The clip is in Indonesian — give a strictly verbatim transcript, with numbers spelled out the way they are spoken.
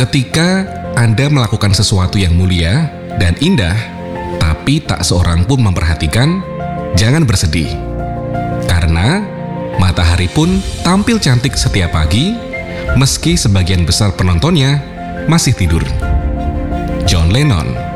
Ketika Anda melakukan sesuatu yang mulia dan indah, tapi tak seorang pun memperhatikan, jangan bersedih. Karena matahari pun tampil cantik setiap pagi, meski sebagian besar penontonnya masih tidur. John Lennon.